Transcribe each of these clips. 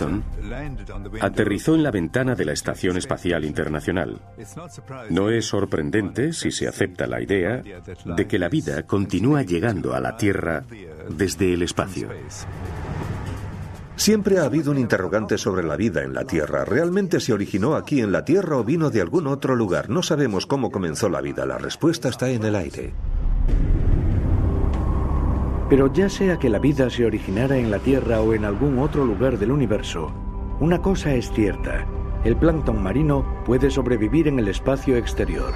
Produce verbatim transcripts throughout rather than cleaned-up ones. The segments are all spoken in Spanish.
plancton aterrizó en la ventana de la Estación Espacial Internacional. No es sorprendente si se acepta la idea de que la vida continúa llegando a la Tierra desde el espacio. Siempre ha habido un interrogante sobre la vida en la Tierra. ¿Realmente se originó aquí en la Tierra o vino de algún otro lugar? No sabemos cómo comenzó la vida. La respuesta está en el aire. Pero ya sea que la vida se originara en la Tierra o en algún otro lugar del universo, una cosa es cierta: el plancton marino puede sobrevivir en el espacio exterior.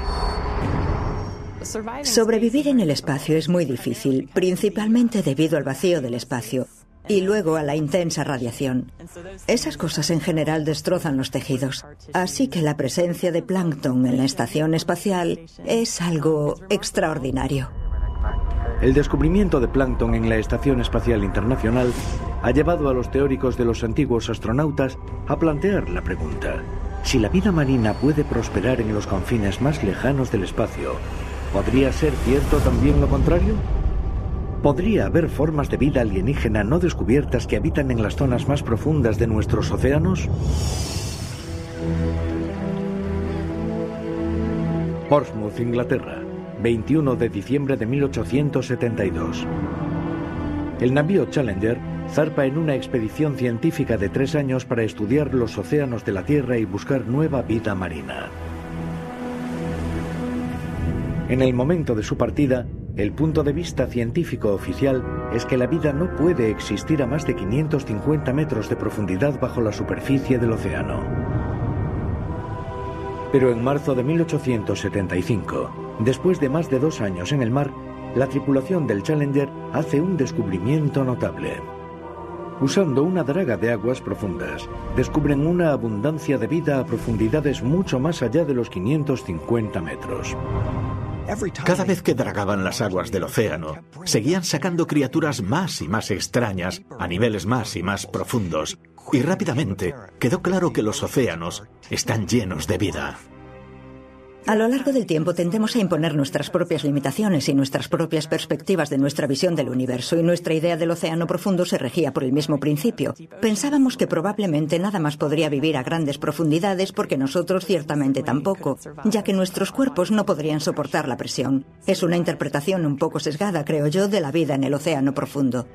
Sobrevivir en el espacio es muy difícil, principalmente debido al vacío del espacio y luego a la intensa radiación. Esas cosas en general destrozan los tejidos, así que la presencia de plancton en la estación espacial es algo extraordinario. El descubrimiento de plancton en la Estación Espacial Internacional ha llevado a los teóricos de los antiguos astronautas a plantear la pregunta: si la vida marina puede prosperar en los confines más lejanos del espacio, ¿podría ser cierto también lo contrario? ¿Podría haber formas de vida alienígena no descubiertas que habitan en las zonas más profundas de nuestros océanos? Portsmouth, Inglaterra, veintiuno de diciembre de mil ochocientos setenta y dos. El navío Challenger zarpa en una expedición científica de tres años para estudiar los océanos de la Tierra y buscar nueva vida marina. En el momento de su partida, el punto de vista científico oficial es que la vida no puede existir a más de quinientos cincuenta metros de profundidad bajo la superficie del océano. Pero en marzo de mil ochocientos setenta y cinco, después de más de dos años en el mar, la tripulación del Challenger hace un descubrimiento notable. Usando una draga de aguas profundas, descubren una abundancia de vida a profundidades mucho más allá de los quinientos cincuenta metros. Cada vez que dragaban las aguas del océano, seguían sacando criaturas más y más extrañas a niveles más y más profundos, y rápidamente quedó claro que los océanos están llenos de vida. A lo largo del tiempo tendemos a imponer nuestras propias limitaciones y nuestras propias perspectivas de nuestra visión del universo, y nuestra idea del océano profundo se regía por el mismo principio. Pensábamos que probablemente nada más podría vivir a grandes profundidades porque nosotros ciertamente tampoco, ya que nuestros cuerpos no podrían soportar la presión. Es una interpretación un poco sesgada, creo yo, de la vida en el océano profundo.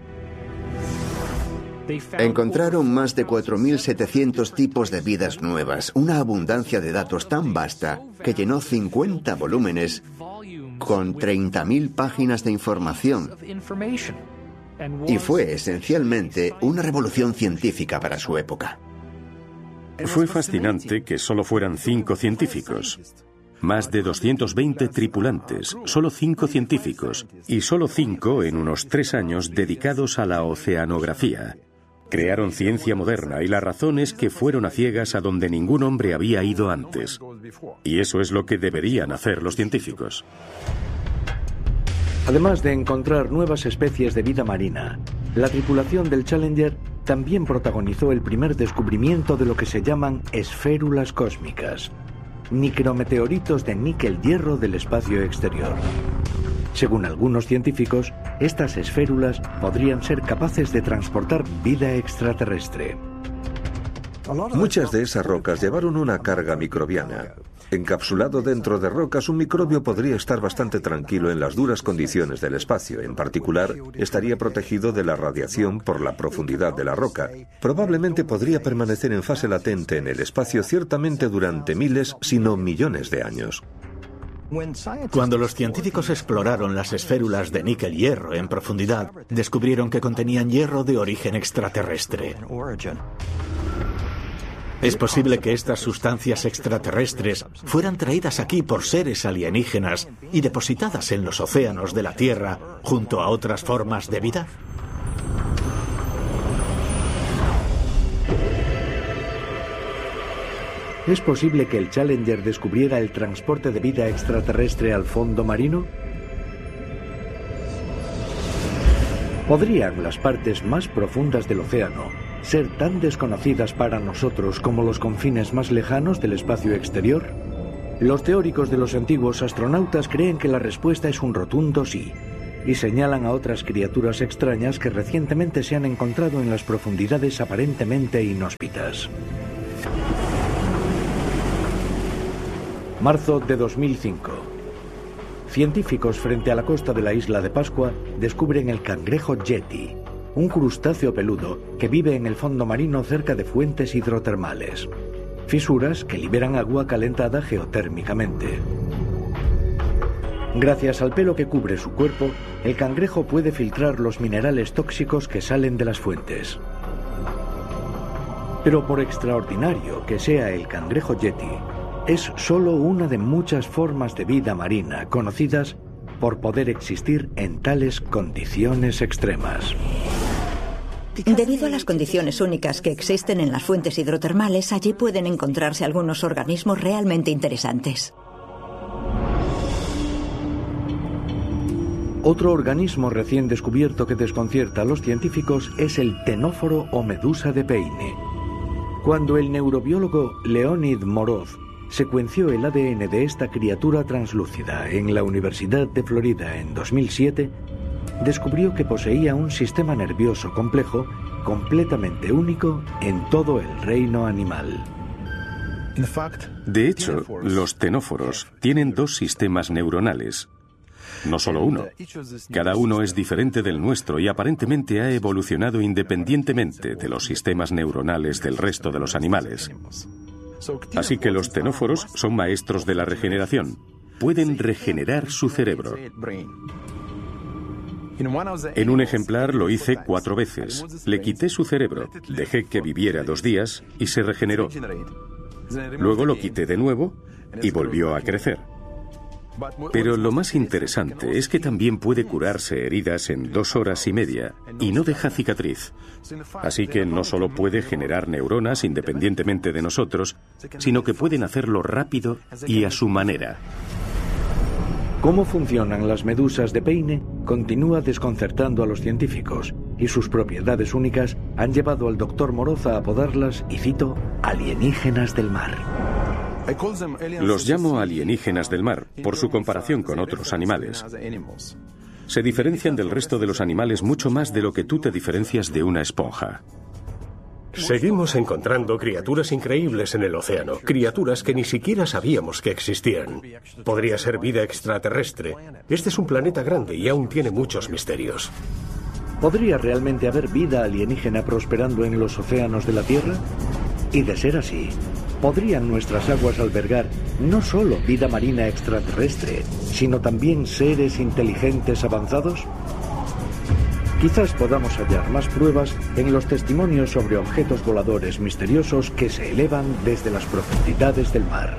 Encontraron más de cuatro mil setecientos tipos de vidas nuevas, una abundancia de datos tan vasta que llenó cincuenta volúmenes con treinta mil páginas de información. Y fue esencialmente una revolución científica para su época. Fue fascinante que solo fueran cinco científicos. Más de doscientos veinte tripulantes, solo cinco científicos, y solo cinco en unos tres años dedicados a la oceanografía. Crearon ciencia moderna y la razón es que fueron a ciegas a donde ningún hombre había ido antes. Y eso es lo que deberían hacer los científicos. Además de encontrar nuevas especies de vida marina, la tripulación del Challenger también protagonizó el primer descubrimiento de lo que se llaman esférulas cósmicas, micrometeoritos de níquel-hierro del espacio exterior. Según algunos científicos, estas esférulas podrían ser capaces de transportar vida extraterrestre. Muchas de esas rocas llevaron una carga microbiana. Encapsulado dentro de rocas, un microbio podría estar bastante tranquilo en las duras condiciones del espacio. En particular, estaría protegido de la radiación por la profundidad de la roca. Probablemente podría permanecer en fase latente en el espacio ciertamente durante miles, si no millones de años. Cuando los científicos exploraron las esférulas de níquel-hierro en profundidad, descubrieron que contenían hierro de origen extraterrestre. Es posible que estas sustancias extraterrestres fueran traídas aquí por seres alienígenas y depositadas en los océanos de la Tierra junto a otras formas de vida. ¿Es posible que el Challenger descubriera el transporte de vida extraterrestre al fondo marino? ¿Podrían las partes más profundas del océano ser tan desconocidas para nosotros como los confines más lejanos del espacio exterior? Los teóricos de los antiguos astronautas creen que la respuesta es un rotundo sí. y señalan a otras criaturas extrañas que recientemente se han encontrado en las profundidades aparentemente inhóspitas. Marzo de dos mil cinco. Científicos frente a la costa de la isla de Pascua descubren el cangrejo yeti, un crustáceo peludo que vive en el fondo marino cerca de fuentes hidrotermales, fisuras que liberan agua calentada geotérmicamente. Gracias al pelo que cubre su cuerpo, el cangrejo puede filtrar los minerales tóxicos que salen de las fuentes. Pero por extraordinario que sea el cangrejo yeti, es solo una de muchas formas de vida marina conocidas por poder existir en tales condiciones extremas. Debido a las condiciones únicas que existen en las fuentes hidrotermales, allí pueden encontrarse algunos organismos realmente interesantes. Otro organismo recién descubierto que desconcierta a los científicos es el ctenóforo o medusa de Peine. Cuando el neurobiólogo Leonid Moroz secuenció el A D N de esta criatura translúcida en la Universidad de Florida en dos mil siete, descubrió que poseía un sistema nervioso complejo completamente único en todo el reino animal. De hecho, los ctenóforos tienen dos sistemas neuronales, no solo uno. Cada uno es diferente del nuestro y aparentemente ha evolucionado independientemente de los sistemas neuronales del resto de los animales. Así que los ctenóforos son maestros de la regeneración. Pueden regenerar su cerebro. En un ejemplar lo hice cuatro veces. Le quité su cerebro, dejé que viviera dos días y se regeneró. Luego lo quité de nuevo y volvió a crecer. Pero lo más interesante es que también puede curarse heridas en dos horas y media y no deja cicatriz. Así que no solo puede generar neuronas independientemente de nosotros, sino que pueden hacerlo rápido y a su manera. Cómo funcionan las medusas de Peine continúa desconcertando a los científicos, y sus propiedades únicas han llevado al doctor Moroz a apodarlas, y cito, alienígenas del mar. Los llamo alienígenas del mar por su comparación con otros animales. Se diferencian del resto de los animales mucho más de lo que tú te diferencias de una esponja. Seguimos encontrando criaturas increíbles en el océano, criaturas que ni siquiera sabíamos que existían. Podría ser vida extraterrestre. Este es un planeta grande y aún tiene muchos misterios. ¿Podría realmente haber vida alienígena prosperando en los océanos de la Tierra? Y de ser así, ¿podrían nuestras aguas albergar no solo vida marina extraterrestre, sino también seres inteligentes avanzados? Quizás podamos hallar más pruebas en los testimonios sobre objetos voladores misteriosos que se elevan desde las profundidades del mar.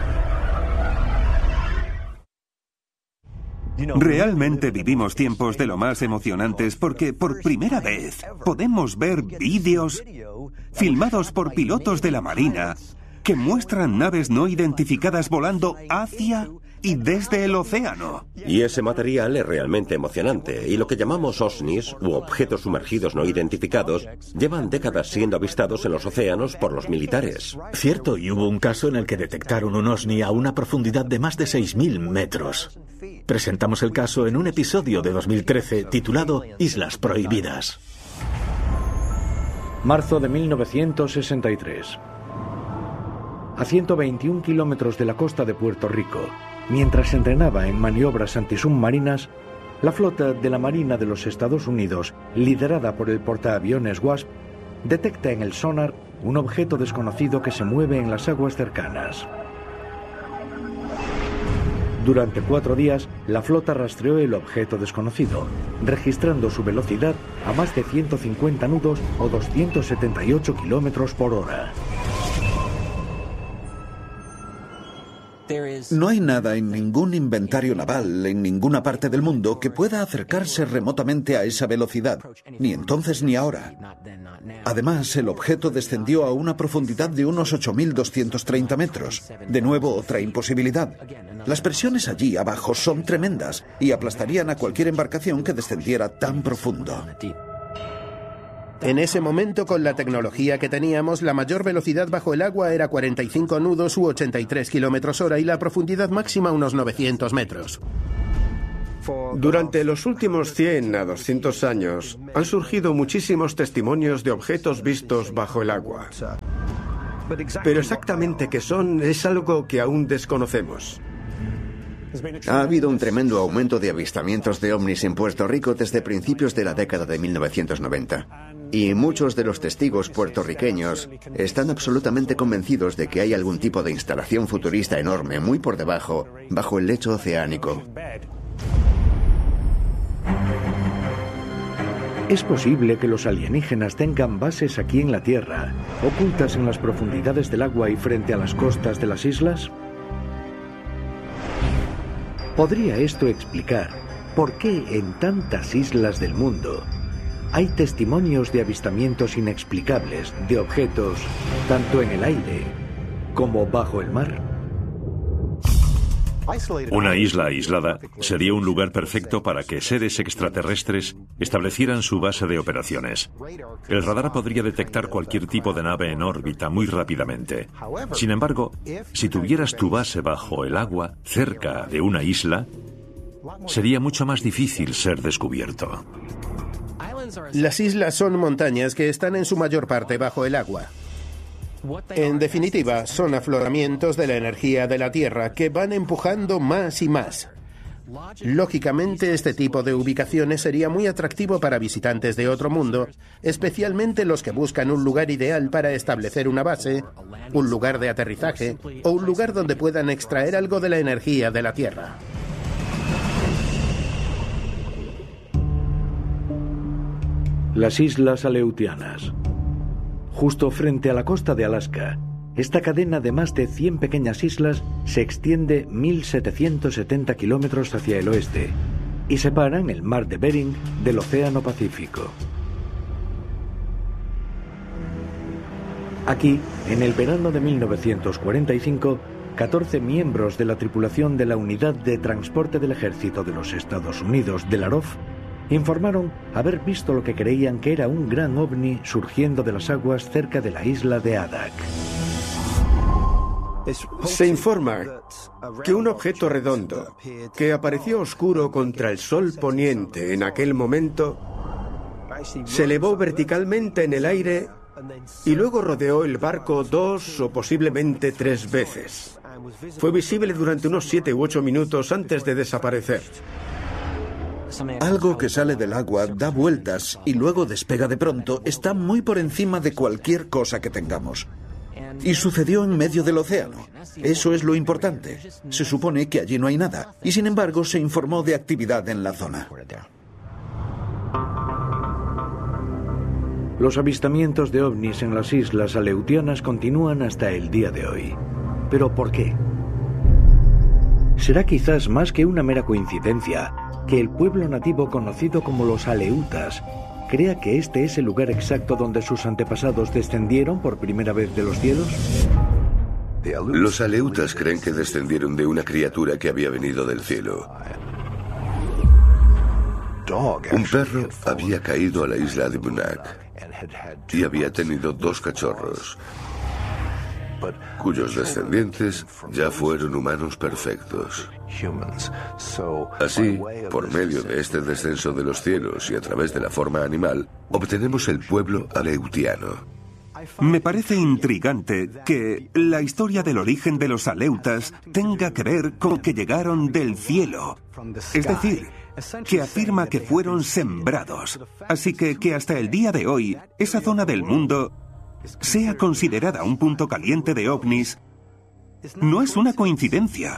Realmente vivimos tiempos de lo más emocionantes porque por primera vez podemos ver vídeos filmados por pilotos de la Marina que muestran naves no identificadas volando hacia y desde el océano. Y ese material es realmente emocionante, y lo que llamamos O S N Is, u objetos sumergidos no identificados, llevan décadas siendo avistados en los océanos por los militares. Cierto, y hubo un caso en el que detectaron un O S N I a una profundidad de más de seis mil metros. Presentamos el caso en un episodio de dos mil trece titulado Islas Prohibidas. Marzo de mil novecientos sesenta y tres. A ciento veintiún kilómetros de la costa de Puerto Rico, mientras entrenaba en maniobras antisubmarinas, la flota de la Marina de los Estados Unidos, liderada por el portaaviones Wasp, detecta en el sonar un objeto desconocido que se mueve en las aguas cercanas. Durante cuatro días, la flota rastreó el objeto desconocido, registrando su velocidad a más de ciento cincuenta nudos o doscientos setenta y ocho kilómetros por hora. No hay nada en ningún inventario naval, en ninguna parte del mundo, que pueda acercarse remotamente a esa velocidad, ni entonces ni ahora. Además, el objeto descendió a una profundidad de unos ocho mil doscientos treinta metros. De nuevo, otra imposibilidad. Las presiones allí abajo son tremendas y aplastarían a cualquier embarcación que descendiera tan profundo. En ese momento, con la tecnología que teníamos, la mayor velocidad bajo el agua era cuarenta y cinco nudos u ochenta y tres kilómetros hora y la profundidad máxima unos novecientos metros. Durante los últimos cien a doscientos años han surgido muchísimos testimonios de objetos vistos bajo el agua. Pero exactamente qué son es algo que aún desconocemos. Ha habido un tremendo aumento de avistamientos de ovnis en Puerto Rico desde principios de la década de mil novecientos noventa. Y muchos de los testigos puertorriqueños están absolutamente convencidos de que hay algún tipo de instalación futurista enorme muy por debajo, bajo el lecho oceánico. ¿Es posible que los alienígenas tengan bases aquí en la Tierra, ocultas en las profundidades del agua y frente a las costas de las islas? ¿Podría esto explicar por qué en tantas islas del mundo hay testimonios de avistamientos inexplicables de objetos tanto en el aire como bajo el mar? Una isla aislada sería un lugar perfecto para que seres extraterrestres establecieran su base de operaciones. El radar podría detectar cualquier tipo de nave en órbita muy rápidamente. Sin embargo, si tuvieras tu base bajo el agua, cerca de una isla, sería mucho más difícil ser descubierto. Las islas son montañas que están en su mayor parte bajo el agua. En definitiva, son afloramientos de la energía de la Tierra que van empujando más y más. Lógicamente, este tipo de ubicaciones sería muy atractivo para visitantes de otro mundo, especialmente los que buscan un lugar ideal para establecer una base, un lugar de aterrizaje o un lugar donde puedan extraer algo de la energía de la Tierra. Las Islas Aleutianas. Justo frente a la costa de Alaska, esta cadena de más de cien pequeñas islas se extiende mil setecientos setenta kilómetros hacia el oeste y separan el mar de Bering del Océano Pacífico. Aquí, en el verano de mil novecientos cuarenta y cinco, catorce miembros de la tripulación de la Unidad de Transporte del Ejército de los Estados Unidos de la R O F informaron haber visto lo que creían que era un gran ovni surgiendo de las aguas cerca de la isla de Adak. Se informa que un objeto redondo que apareció oscuro contra el sol poniente en aquel momento se elevó verticalmente en el aire y luego rodeó el barco dos o posiblemente tres veces. Fue visible durante unos siete u ocho minutos antes de desaparecer. Algo que sale del agua, da vueltas y luego despega de pronto, está muy por encima de cualquier cosa que tengamos. Y sucedió en medio del océano. Eso es lo importante. Se supone que allí no hay nada, y sin embargo se informó de actividad en la zona. Los avistamientos de ovnis en las Islas Aleutianas continúan hasta el día de hoy. ¿Pero por qué? ¿Será quizás más que una mera coincidencia que el pueblo nativo conocido como los Aleutas crea que este es el lugar exacto donde sus antepasados descendieron por primera vez de los cielos? Los Aleutas creen que descendieron de una criatura que había venido del cielo. Un perro había caído a la isla de Bunak y había tenido dos cachorros, cuyos descendientes ya fueron humanos perfectos. Así, por medio de este descenso de los cielos y a través de la forma animal, obtenemos el pueblo aleutiano. Me parece intrigante que la historia del origen de los aleutas tenga que ver con que llegaron del cielo. Es decir, que afirma que fueron sembrados. Así que que hasta el día de hoy, esa zona del mundo sea considerada un punto caliente de ovnis, no es una coincidencia.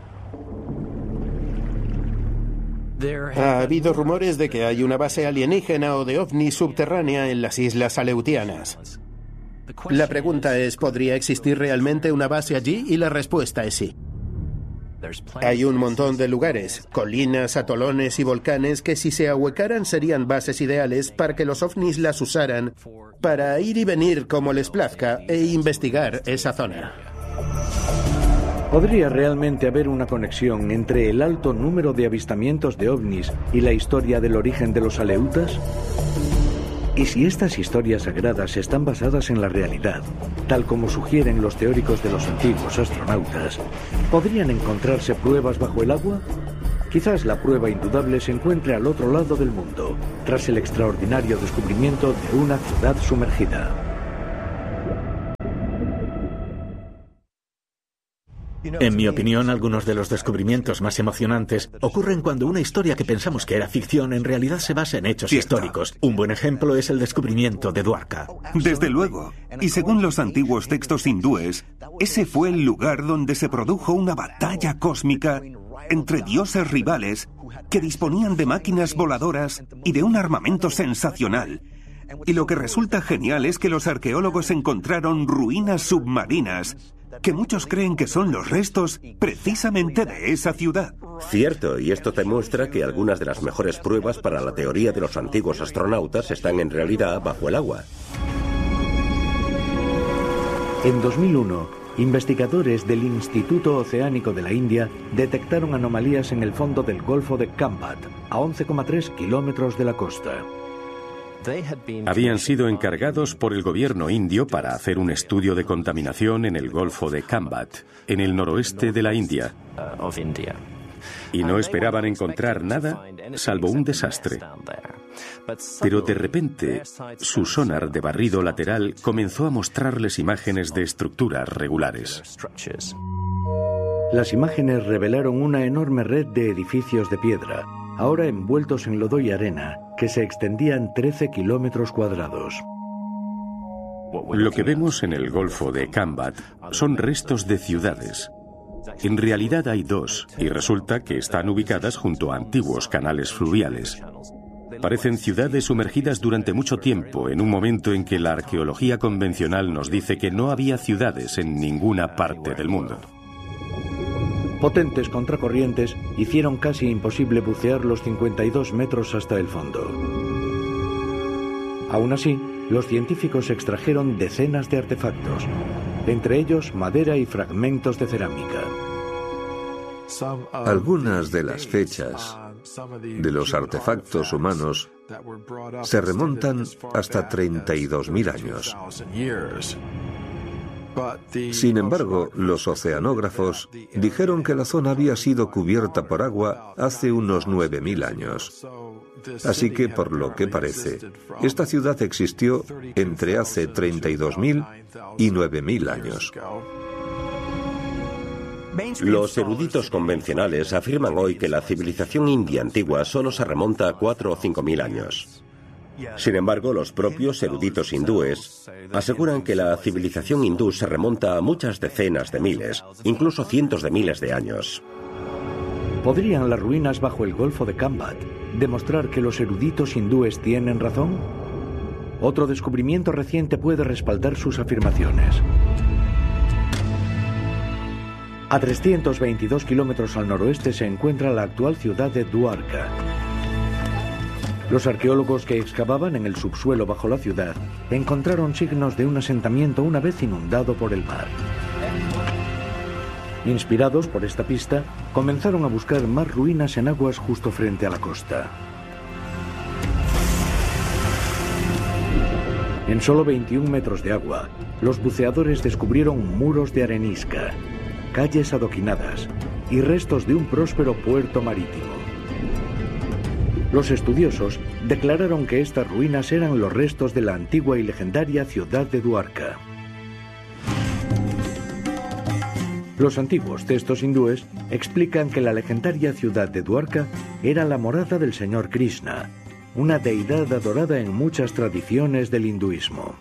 Ha habido rumores de que hay una base alienígena o de ovnis subterránea en las Islas Aleutianas. La pregunta es, ¿podría existir realmente una base allí? Y la respuesta es sí. Hay un montón de lugares, colinas, atolones y volcanes que si se ahuecaran serían bases ideales para que los ovnis las usaran para ir y venir como les plazca e investigar esa zona. ¿Podría realmente haber una conexión entre el alto número de avistamientos de ovnis y la historia del origen de los aleutas? ¿Y si estas historias sagradas están basadas en la realidad, tal como sugieren los teóricos de los antiguos astronautas, podrían encontrarse pruebas bajo el agua? Quizás la prueba indudable se encuentre al otro lado del mundo, tras el extraordinario descubrimiento de una ciudad sumergida. En mi opinión, algunos de los descubrimientos más emocionantes ocurren cuando una historia que pensamos que era ficción en realidad se basa en hechos Cierto. históricos. Un buen ejemplo es el descubrimiento de Dwarka. Desde luego. Y según los antiguos textos hindúes, ese fue el lugar donde se produjo una batalla cósmica entre dioses rivales que disponían de máquinas voladoras y de un armamento sensacional. Y lo que resulta genial es que los arqueólogos encontraron ruinas submarinas que muchos creen que son los restos precisamente de esa ciudad. Cierto, y esto demuestra que algunas de las mejores pruebas para la teoría de los antiguos astronautas están en realidad bajo el agua. En dos mil uno, investigadores del Instituto Oceánico de la India detectaron anomalías en el fondo del Golfo de Khambat, a once coma tres kilómetros de la costa. Habían sido encargados por el gobierno indio para hacer un estudio de contaminación en el Golfo de Khambat, en el noroeste de la India. Y no esperaban encontrar nada, salvo un desastre. Pero de repente, su sonar de barrido lateral comenzó a mostrarles imágenes de estructuras regulares. Las imágenes revelaron una enorme red de edificios de piedra, ahora envueltos en lodo y arena, que se extendían trece kilómetros cuadrados. Lo que vemos en el Golfo de Khambat son restos de ciudades. En realidad hay dos, y resulta que están ubicadas junto a antiguos canales fluviales. Parecen ciudades sumergidas durante mucho tiempo, en un momento en que la arqueología convencional nos dice que no había ciudades en ninguna parte del mundo. Potentes contracorrientes hicieron casi imposible bucear los cincuenta y dos metros hasta el fondo. Aún así, los científicos extrajeron decenas de artefactos, entre ellos madera y fragmentos de cerámica. Algunas de las fechas de los artefactos humanos se remontan hasta treinta y dos mil años. Sin embargo, los oceanógrafos dijeron que la zona había sido cubierta por agua hace unos nueve mil años. Así que, por lo que parece, esta ciudad existió entre hace treinta y dos mil y nueve mil años. Los eruditos convencionales afirman hoy que la civilización india antigua solo se remonta a cuatro o cinco mil años. Sin embargo, los propios eruditos hindúes aseguran que la civilización hindú se remonta a muchas decenas de miles, incluso cientos de miles de años. ¿Podrían las ruinas bajo el Golfo de Khambat demostrar que los eruditos hindúes tienen razón? Otro descubrimiento reciente puede respaldar sus afirmaciones. A trescientos veintidós kilómetros al noroeste se encuentra la actual ciudad de Dwarka. Los arqueólogos que excavaban en el subsuelo bajo la ciudad encontraron signos de un asentamiento una vez inundado por el mar. Inspirados por esta pista, comenzaron a buscar más ruinas en aguas justo frente a la costa. En solo veintiún metros de agua, los buceadores descubrieron muros de arenisca, calles adoquinadas y restos de un próspero puerto marítimo. Los estudiosos declararon que estas ruinas eran los restos de la antigua y legendaria ciudad de Dwarka. Los antiguos textos hindúes explican que la legendaria ciudad de Dwarka era la morada del señor Krishna, una deidad adorada en muchas tradiciones del hinduismo.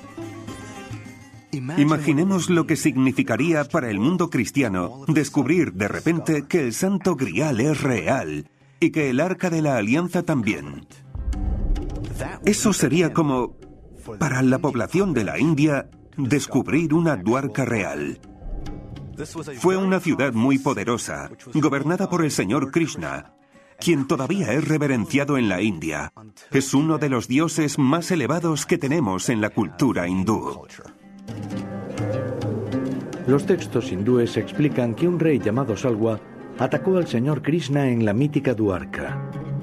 Imaginemos lo que significaría para el mundo cristiano descubrir de repente que el Santo Grial es real y que el Arca de la Alianza también. Eso sería como, para la población de la India, descubrir una Dwarka real. Fue una ciudad muy poderosa, gobernada por el señor Krishna, quien todavía es reverenciado en la India. Es uno de los dioses más elevados que tenemos en la cultura hindú. Los textos hindúes explican que un rey llamado Salwa atacó al señor Krishna en la mítica Dwarka.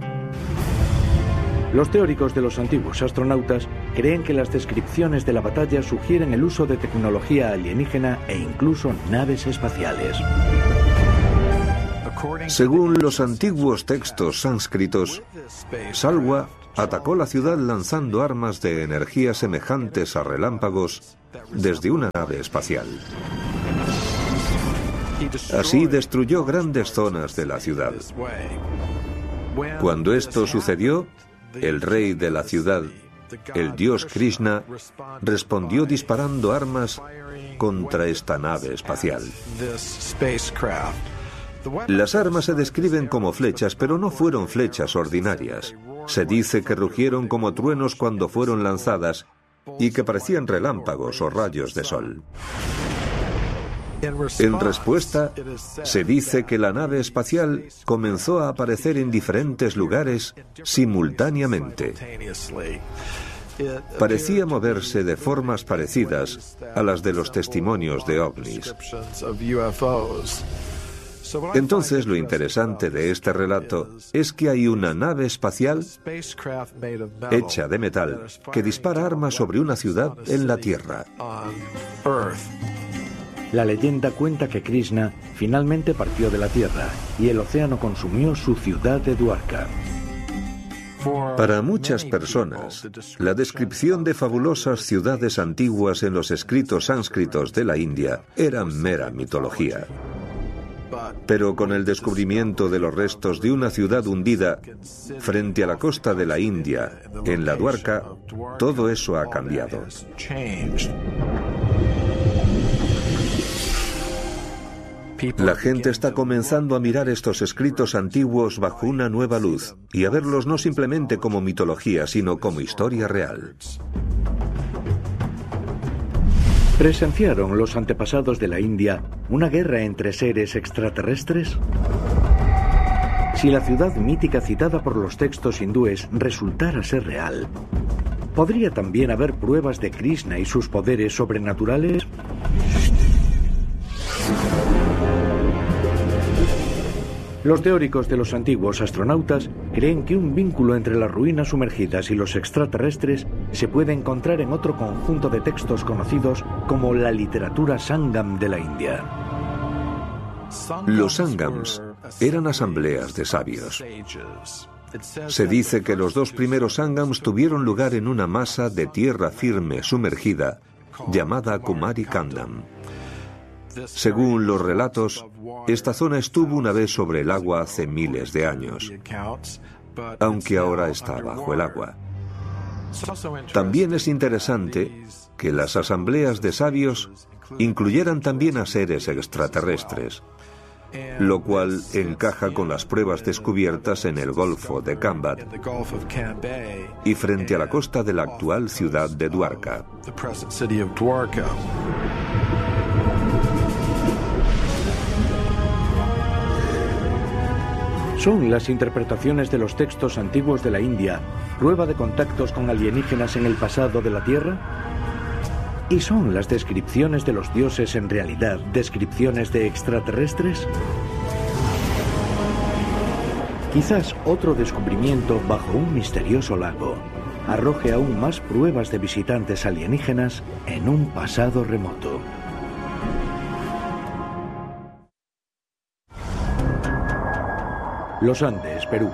Los teóricos de los antiguos astronautas creen que las descripciones de la batalla sugieren el uso de tecnología alienígena e incluso naves espaciales. Según los antiguos textos sánscritos, Salwa atacó la ciudad lanzando armas de energía semejantes a relámpagos desde una nave espacial. Así destruyó grandes zonas de la ciudad. Cuando esto sucedió, el rey de la ciudad, el dios Krishna, respondió disparando armas contra esta nave espacial. Las armas se describen como flechas, pero no fueron flechas ordinarias. Se dice que rugieron como truenos cuando fueron lanzadas y que parecían relámpagos o rayos de sol. En respuesta, se dice que la nave espacial comenzó a aparecer en diferentes lugares simultáneamente. Parecía moverse de formas parecidas a las de los testimonios de ovnis. Entonces, lo interesante de este relato es que hay una nave espacial hecha de metal que dispara armas sobre una ciudad en la Tierra. La leyenda cuenta que Krishna finalmente partió de la Tierra y el océano consumió su ciudad de Dwarka. Para muchas personas, la descripción de fabulosas ciudades antiguas en los escritos sánscritos de la India era mera mitología. Pero con el descubrimiento de los restos de una ciudad hundida frente a la costa de la India, en la Dwarka, todo eso ha cambiado. La gente está comenzando a mirar estos escritos antiguos bajo una nueva luz y a verlos no simplemente como mitología, sino como historia real. ¿Presenciaron los antepasados de la India una guerra entre seres extraterrestres? Si la ciudad mítica citada por los textos hindúes resultara ser real, ¿podría también haber pruebas de Krishna y sus poderes sobrenaturales? Los teóricos de los antiguos astronautas creen que un vínculo entre las ruinas sumergidas y los extraterrestres se puede encontrar en otro conjunto de textos conocidos como la literatura Sangam de la India. Los Sangams eran asambleas de sabios. Se dice que los dos primeros Sangams tuvieron lugar en una masa de tierra firme sumergida llamada Kumari Kandam. Según los relatos, esta zona estuvo una vez sobre el agua hace miles de años, aunque ahora está bajo el agua. También es interesante que las asambleas de sabios incluyeran también a seres extraterrestres, lo cual encaja con las pruebas descubiertas en el Golfo de Kambat y frente a la costa de la actual ciudad de Dwarka. ¿Son las interpretaciones de los textos antiguos de la India prueba de contactos con alienígenas en el pasado de la Tierra? ¿Y son las descripciones de los dioses en realidad descripciones de extraterrestres? Quizás otro descubrimiento bajo un misterioso lago arroje aún más pruebas de visitantes alienígenas en un pasado remoto. Los Andes, Perú.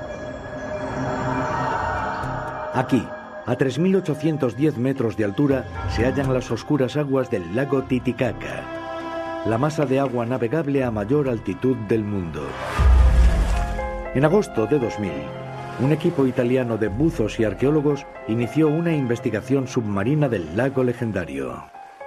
Aquí, a tres mil ochocientos diez metros de altura, se hallan las oscuras aguas del lago Titicaca, la masa de agua navegable a mayor altitud del mundo. En agosto de dos mil, un equipo italiano de buzos y arqueólogos inició una investigación submarina del lago legendario.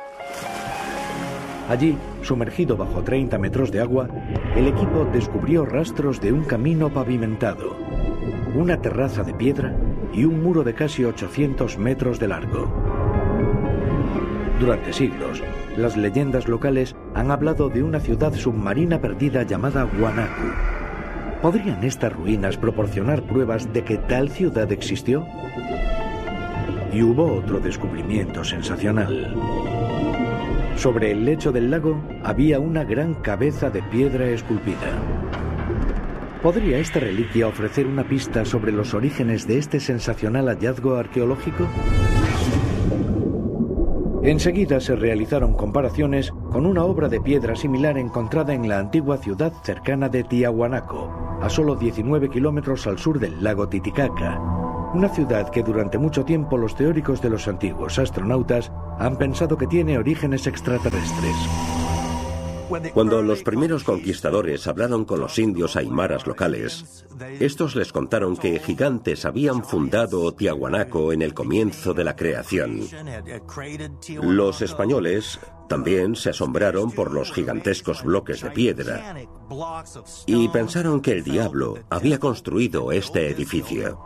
Allí, sumergido bajo treinta metros de agua, el equipo descubrió rastros de un camino pavimentado, una terraza de piedra y un muro de casi ochocientos metros de largo. Durante siglos, las leyendas locales han hablado de una ciudad submarina perdida llamada Guanacu. ¿Podrían estas ruinas proporcionar pruebas de que tal ciudad existió? Y hubo otro descubrimiento sensacional. Sobre el lecho del lago había una gran cabeza de piedra esculpida. ¿Podría esta reliquia ofrecer una pista sobre los orígenes de este sensacional hallazgo arqueológico? Enseguida se realizaron comparaciones con una obra de piedra similar encontrada en la antigua ciudad cercana de Tiahuanaco, a solo diecinueve kilómetros al sur del lago Titicaca, una ciudad que durante mucho tiempo los teóricos de los antiguos astronautas han pensado que tiene orígenes extraterrestres. Cuando los primeros conquistadores hablaron con los indios aymaras locales, estos les contaron que gigantes habían fundado Tiahuanaco en el comienzo de la creación. Los españoles también se asombraron por los gigantescos bloques de piedra y pensaron que el diablo había construido este edificio.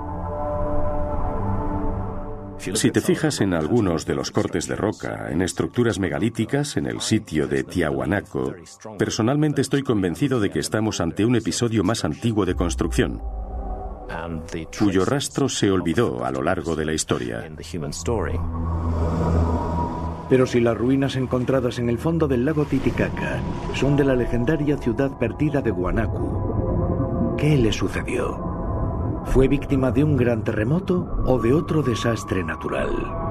Si te fijas en algunos de los cortes de roca, en estructuras megalíticas en el sitio de Tiahuanaco, personalmente estoy convencido de que estamos ante un episodio más antiguo de construcción, cuyo rastro se olvidó a lo largo de la historia. Pero si las ruinas encontradas en el fondo del lago Titicaca son de la legendaria ciudad perdida de Huanacu, ¿qué le sucedió? ¿Fue víctima de un gran terremoto o de otro desastre natural?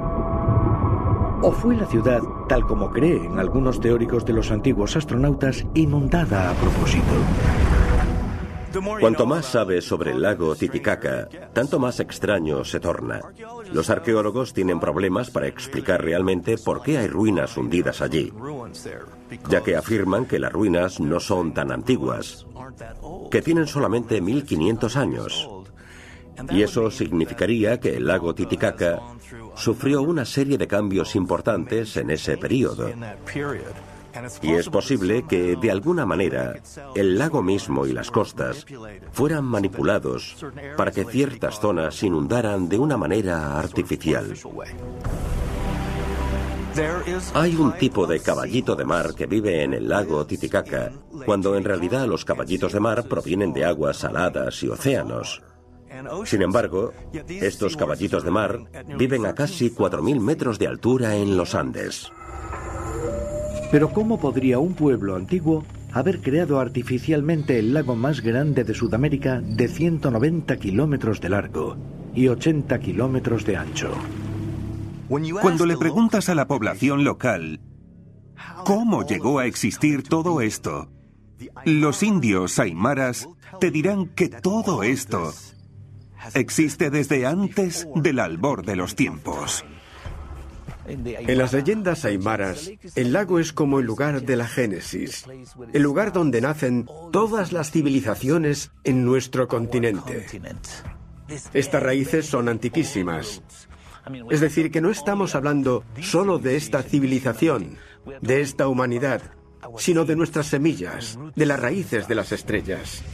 ¿O fue la ciudad, tal como creen algunos teóricos de los antiguos astronautas, inundada a propósito? Cuanto más sabes sobre el lago Titicaca, tanto más extraño se torna. Los arqueólogos tienen problemas para explicar realmente por qué hay ruinas hundidas allí, ya que afirman que las ruinas no son tan antiguas, que tienen solamente mil quinientos años. Y eso significaría que el lago Titicaca sufrió una serie de cambios importantes en ese período. Y es posible que, de alguna manera, el lago mismo y las costas fueran manipulados para que ciertas zonas se inundaran de una manera artificial. Hay un tipo de caballito de mar que vive en el lago Titicaca, cuando en realidad los caballitos de mar provienen de aguas saladas y océanos. Sin embargo, estos caballitos de mar viven a casi cuatro mil metros de altura en los Andes. Pero ¿cómo podría un pueblo antiguo haber creado artificialmente el lago más grande de Sudamérica de ciento noventa kilómetros de largo y ochenta kilómetros de ancho? Cuando le preguntas a la población local cómo llegó a existir todo esto, los indios aymaras te dirán que todo esto existe desde antes del albor de los tiempos. En las leyendas aymaras, el lago es como el lugar de la Génesis, el lugar donde nacen todas las civilizaciones en nuestro continente. Estas raíces son antiquísimas. Es decir, que no estamos hablando solo de esta civilización, de esta humanidad, sino de nuestras semillas, de las raíces de las estrellas.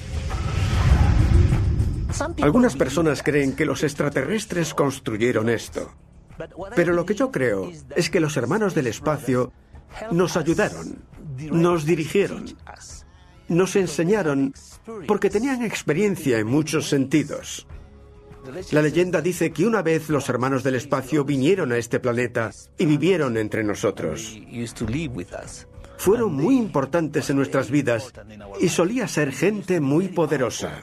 Algunas personas creen que los extraterrestres construyeron esto. Pero lo que yo creo es que los hermanos del espacio nos ayudaron, nos dirigieron, nos enseñaron, porque tenían experiencia en muchos sentidos. La leyenda dice que una vez los hermanos del espacio vinieron a este planeta y vivieron entre nosotros. Fueron muy importantes en nuestras vidas y solía ser gente muy poderosa.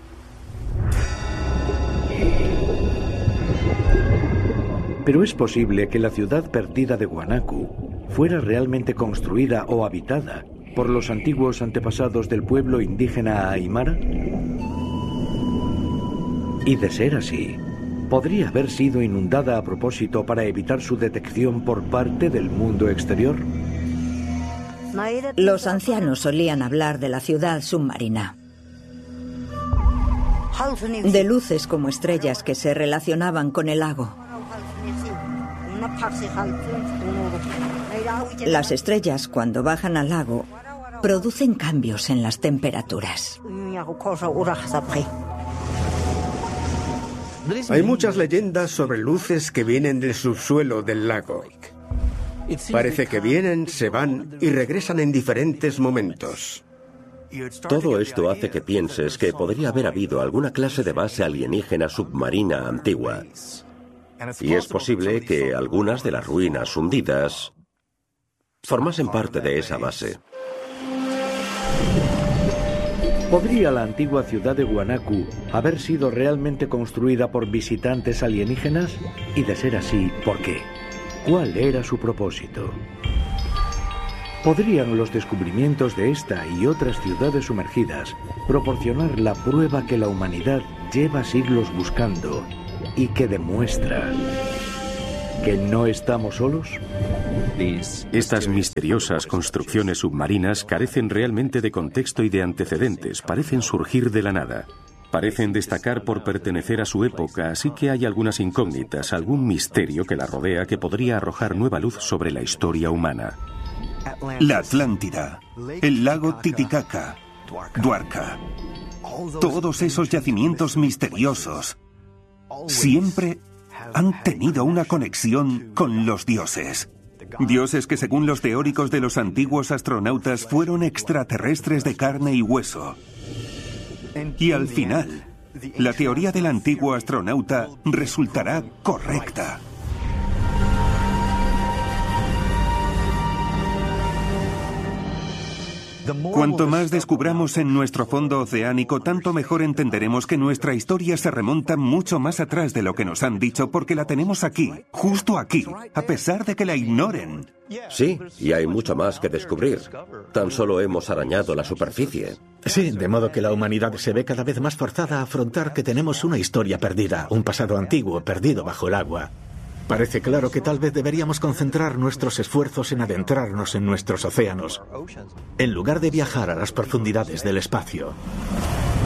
Pero es posible que la ciudad perdida de Huanacu fuera realmente construida o habitada por los antiguos antepasados del pueblo indígena aymara. Y de ser así, ¿podría haber sido inundada a propósito para evitar su detección por parte del mundo exterior? Los ancianos solían hablar de la ciudad submarina, de luces como estrellas que se relacionaban con el lago. Las estrellas, cuando bajan al lago, producen cambios en las temperaturas. Hay muchas leyendas sobre luces que vienen del subsuelo del lago. Parece que vienen, se van y regresan en diferentes momentos. Todo esto hace que pienses que podría haber habido alguna clase de base alienígena submarina antigua. Y es posible que algunas de las ruinas hundidas formasen parte de esa base. ¿Podría la antigua ciudad de Huanacu haber sido realmente construida por visitantes alienígenas? Y de ser así, ¿por qué? ¿Cuál era su propósito? ¿Podrían los descubrimientos de esta y otras ciudades sumergidas proporcionar la prueba que la humanidad lleva siglos buscando y que demuestra que no estamos solos? Estas misteriosas construcciones submarinas carecen realmente de contexto y de antecedentes, parecen surgir de la nada. Parecen destacar por pertenecer a su época, así que hay algunas incógnitas, algún misterio que la rodea que podría arrojar nueva luz sobre la historia humana. La Atlántida, el lago Titicaca, Dwarka. Todos esos yacimientos misteriosos siempre han tenido una conexión con los dioses. Dioses que, según los teóricos de los antiguos astronautas, fueron extraterrestres de carne y hueso. Y al final, la teoría del antiguo astronauta resultará correcta. Cuanto más descubramos en nuestro fondo oceánico, tanto mejor entenderemos que nuestra historia se remonta mucho más atrás de lo que nos han dicho, porque la tenemos aquí, justo aquí, a pesar de que la ignoren. Sí, y hay mucho más que descubrir. Tan solo hemos arañado la superficie. Sí, de modo que la humanidad se ve cada vez más forzada a afrontar que tenemos una historia perdida, un pasado antiguo perdido bajo el agua. Parece claro que tal vez deberíamos concentrar nuestros esfuerzos en adentrarnos en nuestros océanos, en lugar de viajar a las profundidades del espacio.